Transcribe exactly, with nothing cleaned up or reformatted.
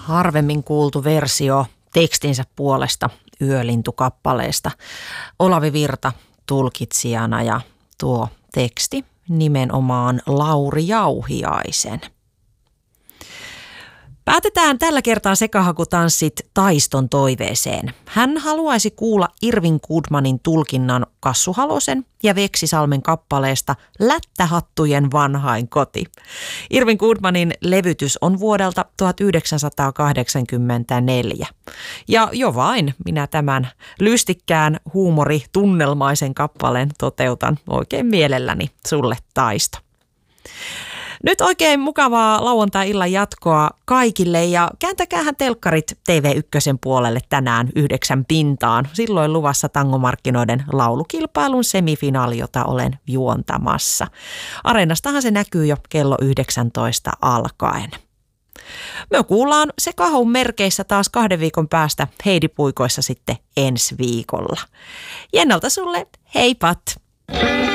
harvemmin kuultu versio tekstinsä puolesta Yölintukappaleesta. Olavi Virta tulkitsijana ja tuo teksti nimenomaan Lauri Jauhiaisen. Päätetään tällä kertaa sekahakutanssit Taiston toiveeseen. Hän haluaisi kuulla Irvin Goodmanin tulkinnan Kassu Halosen ja Veksisalmen kappaleesta Lättähattujen vanhain koti. Irvin Goodmanin levytys on vuodelta tuhatyhdeksänsataakahdeksankymmentäneljä. Ja jo vain minä tämän lystikkään huumoritunnelmaisen kappaleen toteutan oikein mielelläni sulle, Taisto. Nyt oikein mukavaa lauantai-illan jatkoa kaikille ja kääntäkäähän telkkarit T V yksi puolelle tänään yhdeksän pintaan. Silloin luvassa tangomarkkinoiden laulukilpailun semifinaali, jota olen juontamassa. Areenastahan se näkyy jo kello yhdeksäntoista alkaen. Me kuullaan Sekahon merkeissä taas kahden viikon päästä Heidi Puikoissa sitten ensi viikolla. Jennalta sulle heipat!